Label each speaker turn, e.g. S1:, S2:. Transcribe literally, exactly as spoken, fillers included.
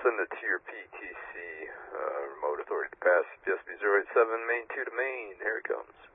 S1: send it to your P T C, uh, remote authority to pass, P S B zero eight seven, main two to main. Here it comes.